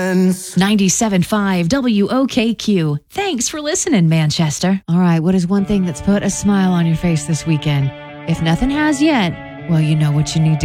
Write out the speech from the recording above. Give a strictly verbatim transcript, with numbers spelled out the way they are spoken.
sense. ninety-seven point five W O K Q. Thanks for listening, Manchester. All right, what is one thing that's put a smile on your face this weekend? If nothing has yet, well, you know what you need to